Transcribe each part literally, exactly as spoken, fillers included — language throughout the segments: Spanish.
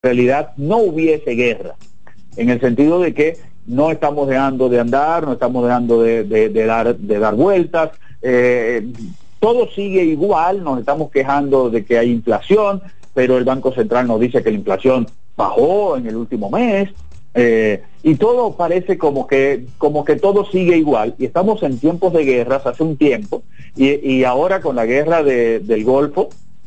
realidad no hubiese guerra, en el sentido de que no estamos dejando de andar, no estamos dejando de, de, de dar de dar vueltas, eh, todo sigue igual, nos estamos quejando de que hay inflación, pero el Banco Central nos dice que la inflación bajó en el último mes, eh, y todo parece como que como que todo sigue igual, y estamos en tiempos de guerras hace un tiempo, y, y ahora con la guerra de, del Golfo,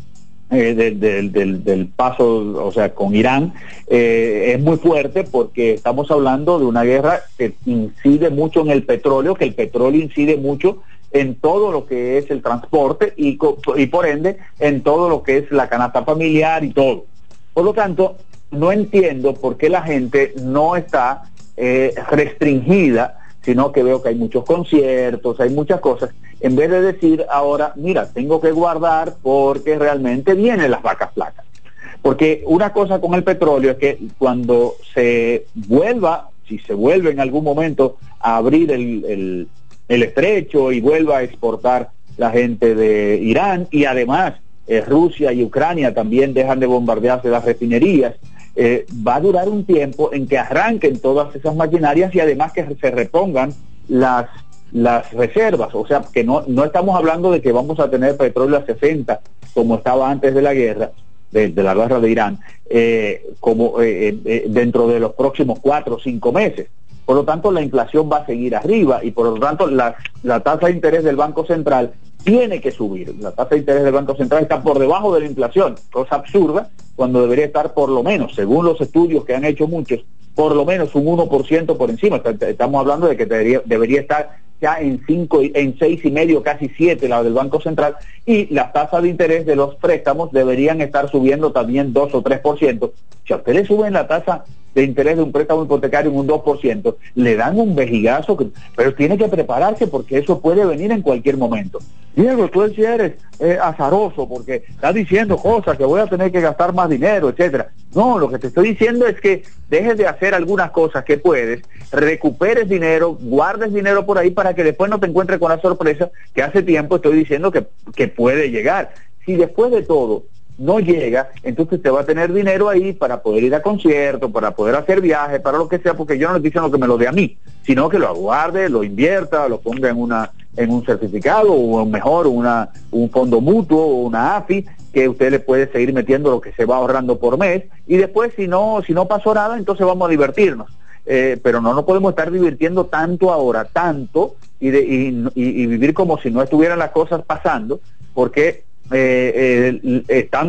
Eh, del, del, del, del paso, o sea, con Irán, eh, es muy fuerte porque estamos hablando de una guerra que incide mucho en el petróleo, que el petróleo incide mucho en todo lo que es el transporte y, y por ende en todo lo que es la canasta familiar y todo. Por lo tanto, no entiendo por qué la gente no está eh, restringida, sino que veo que hay muchos conciertos, hay muchas cosas, en vez de decir ahora, mira, tengo que guardar porque realmente vienen las vacas flacas. Porque una cosa con el petróleo es que cuando se vuelva, si se vuelve en algún momento a abrir el, el, el estrecho y vuelva a exportar la gente de Irán, y además eh, Rusia y Ucrania también dejan de bombardearse las refinerías, Eh, va a durar un tiempo en que arranquen todas esas maquinarias y además que se repongan las las reservas, o sea que no no estamos hablando de que vamos a tener petróleo a sesenta como estaba antes de la guerra, de, de la guerra de Irán, eh, como eh, eh, dentro de los próximos cuatro o cinco meses. Por lo tanto, la inflación va a seguir arriba y por lo tanto la, la tasa de interés del Banco Central tiene que subir. La tasa de interés del Banco Central está por debajo de la inflación, cosa absurda, cuando debería estar por lo menos, según los estudios que han hecho muchos, por lo menos un uno por ciento por encima. Estamos hablando de que debería, debería estar ya en cinco, en seis y medio, casi siete la del Banco Central, y las tasas de interés de los préstamos deberían estar subiendo también dos o tres por ciento. Si a ustedes suben la tasa de interés de un préstamo hipotecario en un dos por ciento, le dan un vejigazo, que, pero tiene que prepararse porque eso puede venir en cualquier momento. Diego, tú sí eres eh, azaroso porque estás diciendo cosas que voy a tener que gastar más dinero, etcétera. No, lo que te estoy diciendo es que dejes de hacer algunas cosas que puedes, recuperes dinero, guardes dinero por ahí para que después no te encuentres con la sorpresa que hace tiempo estoy diciendo que, que puede llegar. Si después de todo no llega, entonces te va a tener dinero ahí para poder ir a conciertos, para poder hacer viajes, para lo que sea, porque yo no estoy diciendo que me lo dé a mí, sino que lo aguarde, lo invierta, lo ponga en una en un certificado, o mejor una un fondo mutuo o una A F I, que usted le puede seguir metiendo lo que se va ahorrando por mes, y después si no si no pasó nada, entonces vamos a divertirnos. Eh, pero no nos podemos estar divirtiendo tanto ahora, tanto, y, de, y, y, y vivir como si no estuvieran las cosas pasando, porque Eh, eh, están.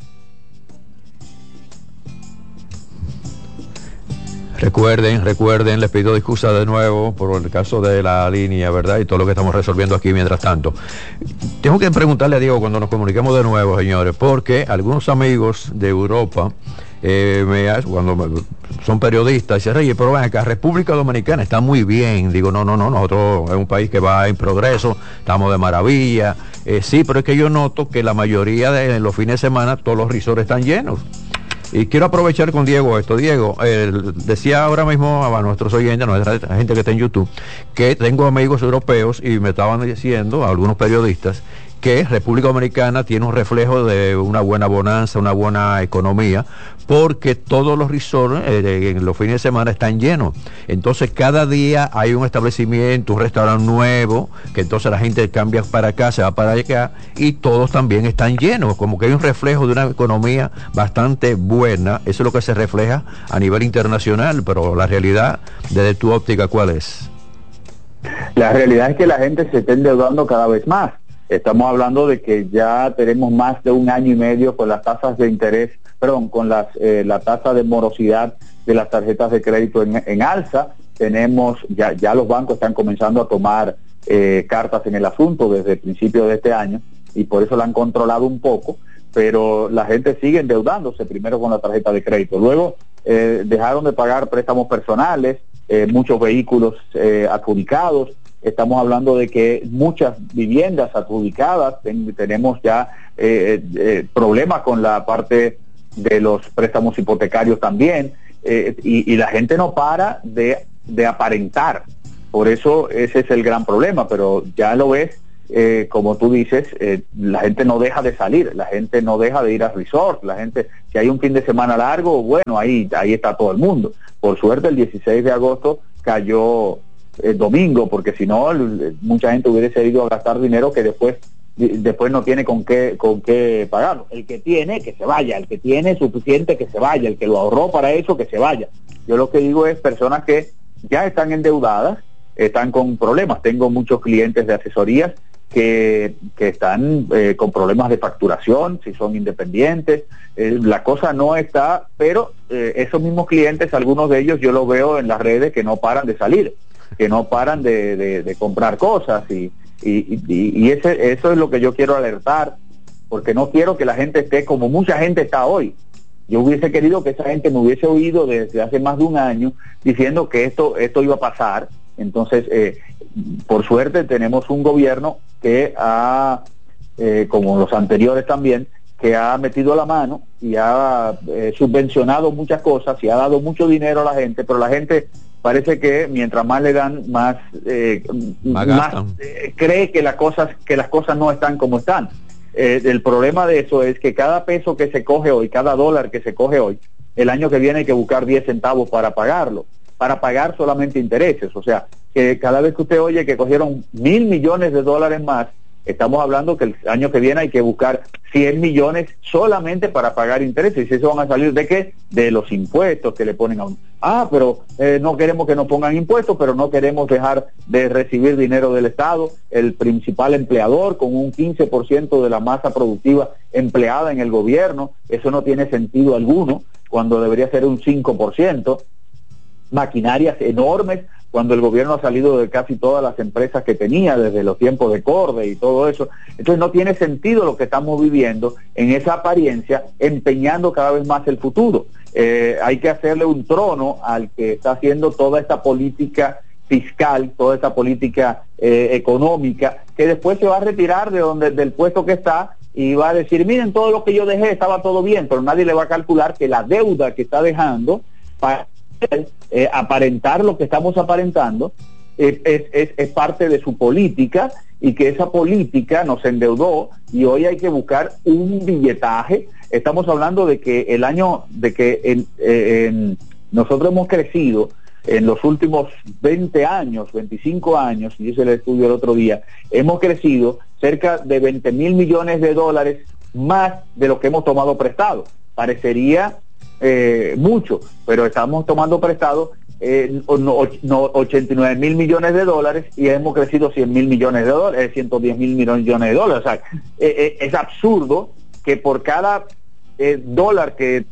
Recuerden, recuerden, les pido disculpas de nuevo por el caso de la línea, ¿verdad? Y todo lo que estamos resolviendo aquí mientras tanto. Tengo que preguntarle a Diego cuando nos comuniquemos de nuevo, señores, porque algunos amigos de Europa, eh, me, cuando me, son periodistas, dicen, oye, pero ven acá, República Dominicana está muy bien. Digo, no, no, no, nosotros es un país que va en progreso, estamos de maravilla. Eh, sí, pero es que yo noto que la mayoría de los fines de semana todos los resorts están llenos. Y quiero aprovechar con Diego esto. Diego, eh, decía ahora mismo a nuestros oyentes, a nuestra gente que está en YouTube, que tengo amigos europeos y me estaban diciendo, algunos periodistas, que República Dominicana tiene un reflejo de una buena bonanza, una buena economía, porque todos los resorts eh, en los fines de semana están llenos. Entonces cada día hay un establecimiento, un restaurante nuevo, que entonces la gente cambia para acá, se va para acá, y todos también están llenos, como que hay un reflejo de una economía bastante buena. Eso es lo que se refleja a nivel internacional, pero la realidad, desde tu óptica, ¿cuál es? La realidad es que la gente se está endeudando cada vez más. Estamos hablando de que ya tenemos más de un año y medio con las tasas de interés, perdón, con las eh, la tasa de morosidad de las tarjetas de crédito en, en alza. Tenemos, ya, ya los bancos están comenzando a tomar eh, cartas en el asunto desde el principio de este año, y por eso la han controlado un poco, pero la gente sigue endeudándose, primero con la tarjeta de crédito, luego eh, dejaron de pagar préstamos personales, eh, muchos vehículos eh, adjudicados. Estamos hablando de que muchas viviendas adjudicadas, ten, tenemos ya eh, eh, problemas con la parte de los préstamos hipotecarios también, eh, y, y la gente no para de, de aparentar. Por eso ese es el gran problema, pero ya lo ves, eh, como tú dices, eh, la gente no deja de salir, la gente no deja de ir a resort, la gente, si hay un fin de semana largo, bueno, ahí, ahí está todo el mundo. Por suerte el dieciséis de agosto cayó el domingo, porque si no, mucha gente hubiese ido a gastar dinero que después después no tiene con qué con qué pagarlo. El que tiene, que se vaya, el que tiene suficiente, que se vaya, el que lo ahorró para eso, que se vaya. Yo lo que digo es personas que ya están endeudadas, están con problemas. Tengo muchos clientes de asesorías que, que están eh, con problemas de facturación, si son independientes. Eh, la cosa no está, pero eh, esos mismos clientes, algunos de ellos yo los veo en las redes que no paran de salir, que no paran de, de, de comprar cosas y Y, y, y ese, eso es lo que yo quiero alertar, porque no quiero que la gente esté como mucha gente está hoy. Yo hubiese querido que esa gente me hubiese oído desde hace más de un año diciendo que esto esto iba a pasar. Entonces, eh, por suerte tenemos un gobierno que ha, eh, como los anteriores también, que ha metido la mano y ha eh, subvencionado muchas cosas y ha dado mucho dinero a la gente, pero la gente parece que mientras más le dan, más, eh, más, más eh, cree que las cosas que las cosas no están como están. Eh, el problema de eso es que cada peso que se coge hoy, cada dólar que se coge hoy, el año que viene hay que buscar diez centavos para pagarlo, para pagar solamente intereses. O sea, que cada vez que usted oye que cogieron mil millones de dólares más, estamos hablando que el año que viene hay que buscar cien millones solamente para pagar intereses. ¿Y eso van a salir de qué? De los impuestos que le ponen a uno. Ah, pero eh, no queremos que nos pongan impuestos, pero no queremos dejar de recibir dinero del Estado. El principal empleador con un quince por ciento de la masa productiva empleada en el gobierno. Eso no tiene sentido alguno, cuando debería ser un cinco por ciento. Maquinarias enormes, cuando el gobierno ha salido de casi todas las empresas que tenía desde los tiempos de Corde y todo eso. Entonces no tiene sentido lo que estamos viviendo en esa apariencia, empeñando cada vez más el futuro. Eh, hay que hacerle un trono al que está haciendo toda esta política fiscal, toda esta política eh, económica, que después se va a retirar de donde del puesto que está y va a decir, miren, todo lo que yo dejé estaba todo bien, pero nadie le va a calcular que la deuda que está dejando para Eh, aparentar lo que estamos aparentando eh, es, es, es parte de su política, y que esa política nos endeudó y hoy hay que buscar un billetaje. Estamos hablando de que el año de que en, eh, en, nosotros hemos crecido en los últimos veinte años, veinticinco años, y hice el estudio el otro día, hemos crecido cerca de veinte mil millones de dólares más de lo que hemos tomado prestado. Parecería Eh, mucho, pero estamos tomando prestado eh, no, no, ochenta y nueve mil millones de dólares y hemos crecido cien mil millones de dólares, eh, ciento diez mil millones de dólares. O sea, eh, eh, es absurdo que por cada eh, dólar que...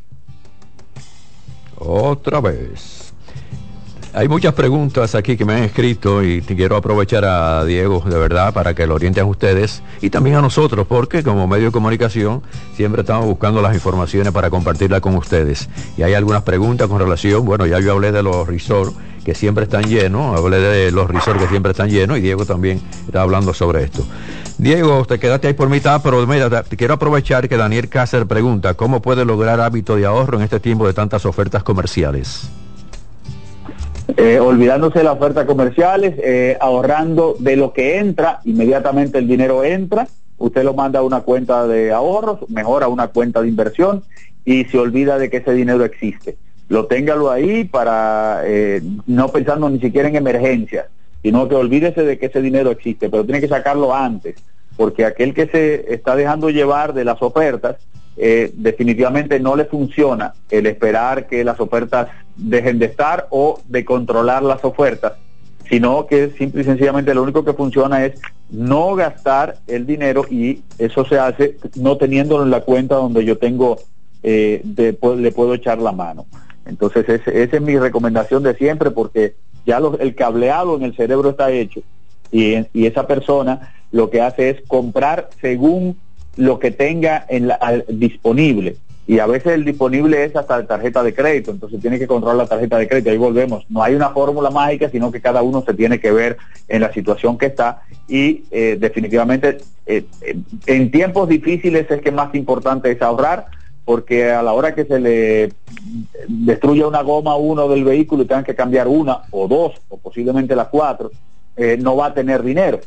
Otra vez. Hay muchas preguntas aquí que me han escrito y quiero aprovechar a Diego de verdad para que lo orienten a ustedes y también a nosotros, porque como medio de comunicación siempre estamos buscando las informaciones para compartirlas con ustedes. Y hay algunas preguntas con relación, bueno, ya yo hablé de los resorts que siempre están llenos, hablé de los resorts que siempre están llenos y Diego también está hablando sobre esto. Diego, te quedaste ahí por mitad, pero mira, te quiero aprovechar que Daniel Cácer pregunta, ¿cómo puede lograr hábito de ahorro en este tiempo de tantas ofertas comerciales? Eh, olvidándose de las ofertas comerciales, eh, ahorrando de lo que entra, inmediatamente el dinero entra, usted lo manda a una cuenta de ahorros, mejor a una cuenta de inversión, y se olvida de que ese dinero existe. Lo téngalo ahí para, eh, no pensando ni siquiera en emergencias, sino que olvídese de que ese dinero existe, pero tiene que sacarlo antes, porque aquel que se está dejando llevar de las ofertas, Eh, definitivamente no le funciona el esperar que las ofertas dejen de estar o de controlar las ofertas, sino que simple y sencillamente lo único que funciona es no gastar el dinero, y eso se hace no teniéndolo en la cuenta donde yo tengo, eh, de, le puedo echar la mano. Entonces ese, esa es mi recomendación de siempre, porque ya lo, el cableado en el cerebro está hecho, y, y esa persona lo que hace es comprar según lo que tenga en la, al, disponible, y a veces el disponible es hasta la tarjeta de crédito, entonces tiene que controlar la tarjeta de crédito. Ahí volvemos, no hay una fórmula mágica, sino que cada uno se tiene que ver en la situación que está, y eh, definitivamente eh, en tiempos difíciles es que más importante es ahorrar, porque a la hora que se le destruya una goma a uno del vehículo y tengan que cambiar una o dos o posiblemente las cuatro, eh, no va a tener dinero.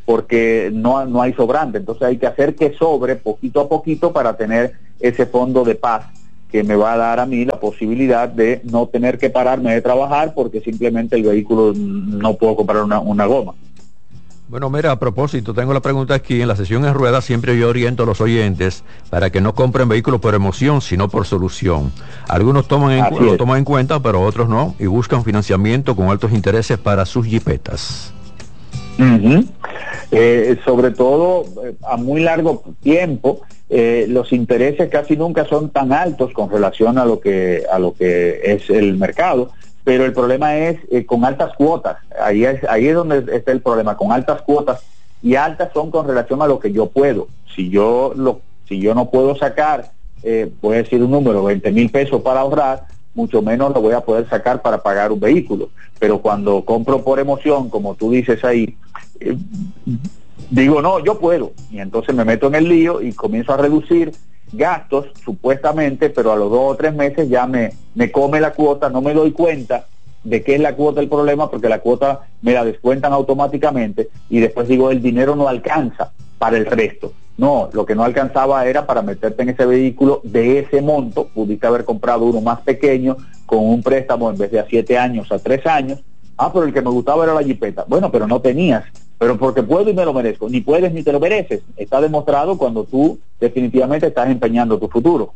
porque no, no hay sobrante. Entonces hay que hacer que sobre poquito a poquito para tener ese fondo de paz que me va a dar a mí la posibilidad de no tener que pararme de trabajar porque simplemente el vehículo no puedo comprar una, una goma. Bueno, mira, a propósito, tengo la pregunta aquí, en la sesión en ruedas siempre yo oriento a los oyentes para que no compren vehículos por emoción, sino por solución. Algunos toman en, lo toman en cuenta, pero otros no, y buscan financiamiento con altos intereses para sus jipetas. Uh-huh. Eh, sobre todo eh, a muy largo tiempo, eh, los intereses casi nunca son tan altos con relación a lo que a lo que es el mercado, pero el problema es eh, con altas cuotas. Ahí es ahí es donde está el problema, con altas cuotas, y altas son con relación a lo que yo puedo. Si yo lo si yo no puedo sacar, eh, voy a decir un número, veinte mil pesos para ahorrar, mucho menos lo voy a poder sacar para pagar un vehículo. Pero cuando compro por emoción, como tú dices ahí, eh, digo, no, yo puedo, y entonces me meto en el lío y comienzo a reducir gastos, supuestamente, pero a los dos o tres meses ya me, me come la cuota, no me doy cuenta de qué es la cuota el problema, porque la cuota me la descuentan automáticamente, y después digo, el dinero no alcanza para el resto. No, lo que no alcanzaba era para meterte en ese vehículo de ese monto. Pudiste haber comprado uno más pequeño con un préstamo en vez de a siete años, a tres años. Ah, pero el que me gustaba era la jipeta. Bueno, pero no tenías. Pero porque puedo y me lo merezco. Ni puedes ni te lo mereces. Está demostrado cuando tú definitivamente estás empeñando tu futuro.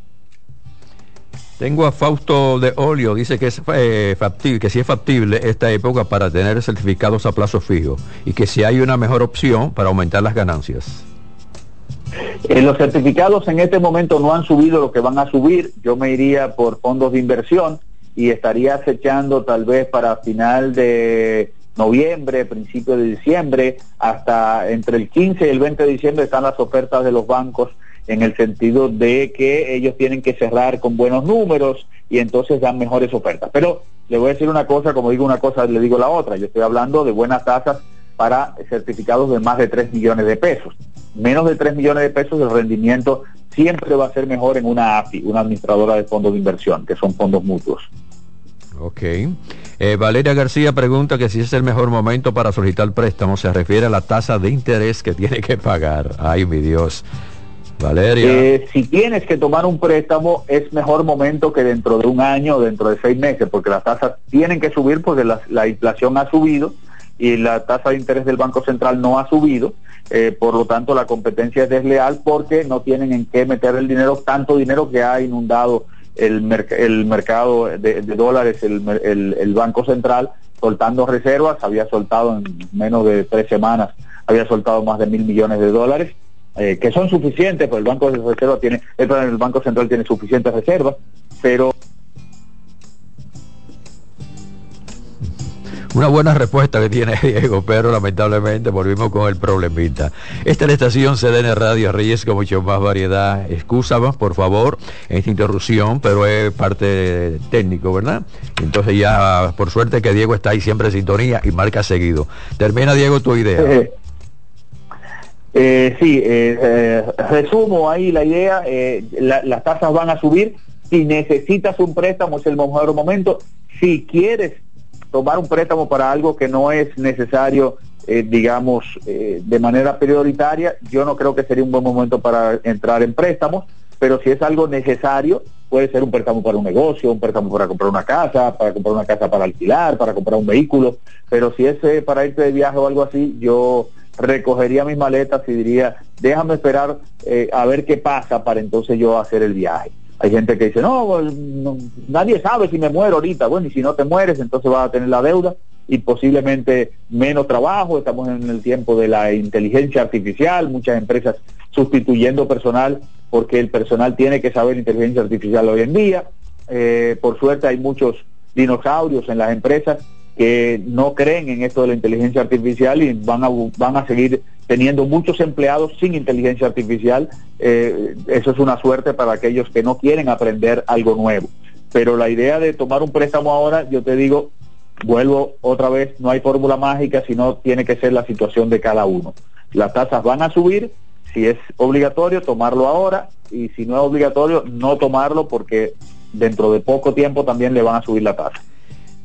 Tengo a Fausto de Olio, dice que es eh, factible, que sí es factible esta época para tener certificados a plazo fijo y que si hay una mejor opción para aumentar las ganancias. Eh, los certificados en este momento no han subido lo que van a subir. Yo me iría por fondos de inversión y estaría acechando tal vez para final de noviembre, principio de diciembre, hasta entre el quince y el veinte de diciembre están las ofertas de los bancos, en el sentido de que ellos tienen que cerrar con buenos números y entonces dan mejores ofertas. Pero le voy a decir una cosa, como digo una cosa, le digo la otra. Yo estoy hablando de buenas tasas para certificados de más de tres millones de pesos. Menos de tres millones de pesos, el rendimiento siempre va a ser mejor en una A F I, una administradora de fondos de inversión, que son fondos mutuos. Ok. Eh, Valeria García pregunta que si es el mejor momento para solicitar préstamo. Se refiere a la tasa de interés que tiene que pagar. Ay, mi Dios. Valeria. Eh, si tienes que tomar un préstamo, es mejor momento que dentro de un año o dentro de seis meses, porque las tasas tienen que subir porque la, la inflación ha subido y la tasa de interés del Banco Central no ha subido. Eh, por lo tanto, la competencia es desleal porque no tienen en qué meter el dinero, tanto dinero que ha inundado el, merc el mercado de, de dólares, el, el, el Banco Central, soltando reservas. Había soltado en menos de tres semanas, había soltado más de mil millones de dólares, eh, que son suficientes, pues el Banco de Reserva tiene, el Banco Central tiene suficientes reservas, pero una buena respuesta que tiene Diego, pero lamentablemente volvimos con el problemita. Esta es la estación C D N Radio Reyes con mucho más variedad. Excúsame, por favor, en esta interrupción, pero es parte técnico, ¿verdad? Entonces ya, por suerte que Diego está ahí siempre en sintonía y marca seguido. Termina, Diego, tu idea. Eh, eh, sí, eh, eh, resumo ahí la idea. Eh, la, las tasas van a subir. Si necesitas un préstamo es el mejor momento. Si quieres tomar un préstamo para algo que no es necesario, eh, digamos, eh, de manera prioritaria, yo no creo que sería un buen momento para entrar en préstamos, pero si es algo necesario, puede ser un préstamo para un negocio, un préstamo para comprar una casa, para comprar una casa para alquilar, para comprar un vehículo, pero si es eh, para irte de viaje o algo así, yo recogería mis maletas y diría, déjame esperar eh, a ver qué pasa para entonces yo hacer el viaje. Hay gente que dice, no, no, nadie sabe si me muero ahorita. Bueno, y si no te mueres, entonces vas a tener la deuda y posiblemente menos trabajo. Estamos en el tiempo de la inteligencia artificial, muchas empresas sustituyendo personal porque el personal tiene que saber inteligencia artificial hoy en día. Eh, por suerte hay muchos dinosaurios en las empresas que no creen en esto de la inteligencia artificial y van a, van a seguir teniendo muchos empleados sin inteligencia artificial. Eh, eso es una suerte para aquellos que no quieren aprender algo nuevo. Pero la idea de tomar un préstamo ahora, yo te digo, vuelvo otra vez, no hay fórmula mágica, sino tiene que ser la situación de cada uno. Las tasas van a subir, si es obligatorio, tomarlo ahora, y si no es obligatorio, no tomarlo porque dentro de poco tiempo también le van a subir la tasa.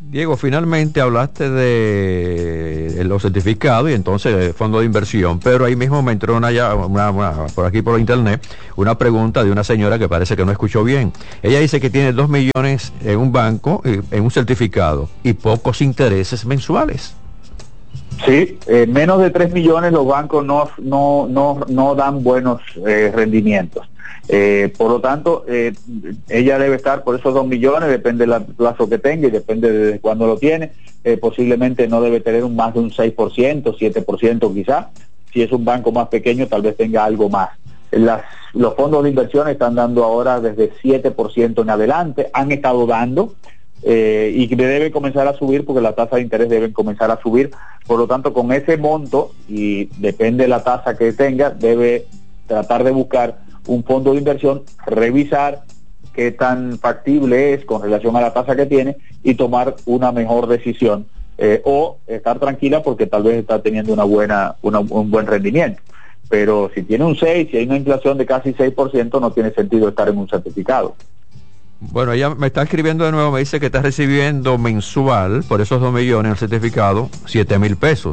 Diego, finalmente hablaste de los certificados y entonces fondo de inversión, pero ahí mismo me entró una, una, una por aquí por internet una pregunta de una señora que parece que no escuchó bien. Ella dice que tiene dos millones en un banco, en un certificado, y pocos intereses mensuales. Sí, eh, menos de tres millones los bancos no no no no dan buenos eh, rendimientos. Eh, por lo tanto, eh, ella debe estar por esos dos millones, depende del plazo que tenga y depende de cuándo lo tiene. Eh, posiblemente no debe tener un más de un seis por ciento, siete por ciento quizá. Si es un banco más pequeño, tal vez tenga algo más. Las, los fondos de inversión están dando ahora desde siete por ciento en adelante, han estado dando. Eh, y que debe comenzar a subir porque las tasas de interés deben comenzar a subir. Por lo tanto, con ese monto, y depende de la tasa que tenga, debe tratar de buscar un fondo de inversión, revisar qué tan factible es con relación a la tasa que tiene y tomar una mejor decisión, eh, o estar tranquila porque tal vez está teniendo una buena una, un buen rendimiento. Pero si tiene un seis, si hay una inflación de casi seis por ciento, no tiene sentido estar en un certificado. Bueno, ella me está escribiendo de nuevo, me dice que está recibiendo mensual, por esos dos millones el certificado, siete mil pesos.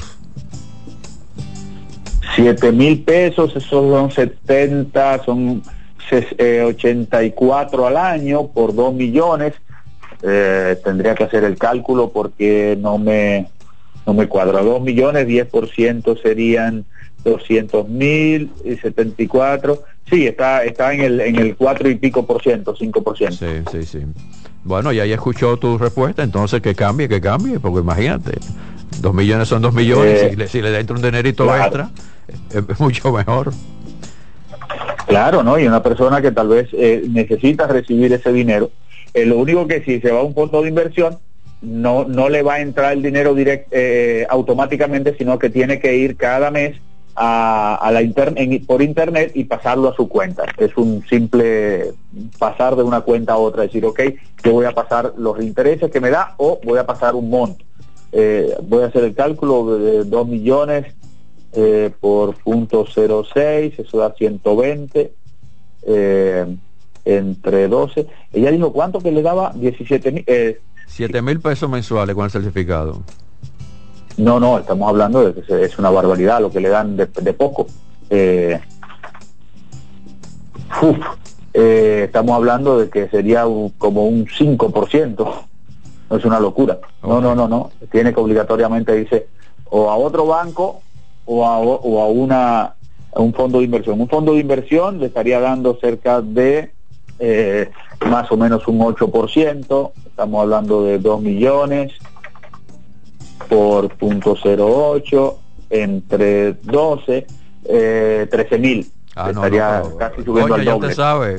Siete mil pesos, esos son setenta, son eh, ochenta y cuatro al año por dos millones. Eh, tendría que hacer el cálculo porque no me no me cuadra. Dos millones, diez por ciento serían doscientos mil y setenta y cuatro. Sí, está está en el en el cuatro y pico por ciento, cinco por ciento. Sí, sí, sí. Bueno, ya ya escuchó tu respuesta, entonces que cambie, que cambie, porque imagínate, dos millones son dos millones, eh, si, le, si le da un dinerito claro. extra, es, es mucho mejor. Claro, ¿no? Y una persona que tal vez eh, necesita recibir ese dinero, eh, lo único que si se va a un fondo de inversión, no no le va a entrar el dinero direct, eh, automáticamente, sino que tiene que ir cada mes a, a la inter, en, por internet y pasarlo a su cuenta. Es un simple pasar de una cuenta a otra, decir, ok, yo voy a pasar los intereses que me da o voy a pasar un monto. Eh, voy a hacer el cálculo de dos millones eh, por punto cero seis, eso da ciento veinte eh, entre doce. Ella dijo, ¿cuánto que le daba? diecisiete mil. Eh, siete mil pesos mensuales con el certificado. No, no, estamos hablando de que es una barbaridad lo que le dan de, de poco. Eh, uf, eh, estamos hablando de que sería un, como un cinco por ciento. No es una locura. Okay. No, no, no, no. Tiene que obligatoriamente irse o a otro banco o a, o a, una, a un fondo de inversión. Un fondo de inversión le estaría dando cerca de eh, más o menos un ocho por ciento. Estamos hablando de dos millones por punto cero ocho entre doce, eh, trece mil. Ah, estaría no, no, casi subiendo doña, al doble. Ya usted sabe.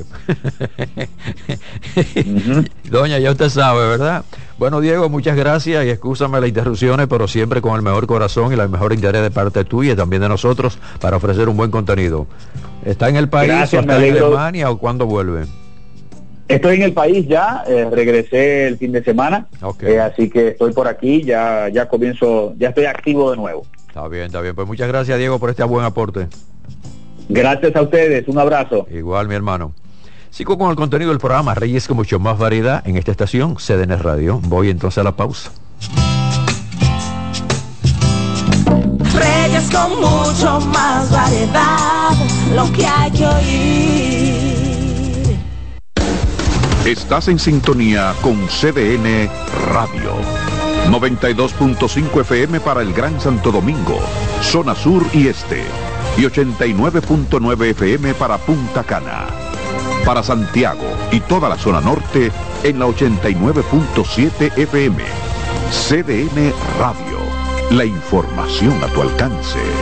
uh-huh. Doña, ya usted sabe, ¿verdad? Bueno, Diego, muchas gracias y excúsame las interrupciones, pero siempre con el mejor corazón y el mejor interés de parte tuya y también de nosotros para ofrecer un buen contenido. ¿Está en el país Gracias, o está en Alemania o cuándo vuelve? Estoy en el país ya, eh, regresé el fin de semana, okay. eh, así que estoy por aquí, ya ya comienzo, ya estoy activo de nuevo. Está bien, está bien. Pues muchas gracias, Diego, por este buen aporte. Gracias a ustedes, un abrazo. Igual, mi hermano. Sigo con el contenido del programa Reyes con mucho más variedad en esta estación, C D N Radio. Voy entonces a la pausa. Reyes con mucho más variedad, lo que hay que oír. Estás en sintonía con C D N Radio. noventa y dos punto cinco F M para el Gran Santo Domingo, zona sur y este. Y ochenta y nueve punto nueve F M para Punta Cana. Para Santiago y toda la zona norte en la ochenta y nueve punto siete F M. C D N Radio. La información a tu alcance.